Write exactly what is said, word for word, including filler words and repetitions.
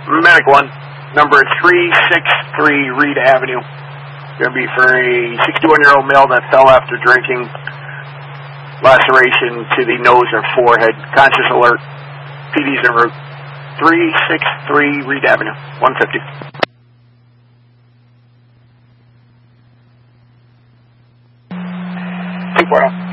Medic one, number three six three Reed Avenue. Going to be for a sixty-one-year-old male that fell after drinking. Laceration to the nose or forehead. Conscious alert. P D's en route. three six three Reed Avenue, one fifty. two four zero.